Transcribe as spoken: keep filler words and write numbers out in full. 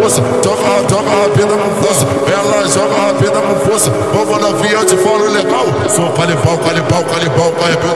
força, joga, joga a vida com força. Ela joga a vida com força. Vamos na via, te falo legal. Sou calipau, calipau, calipau, calipau.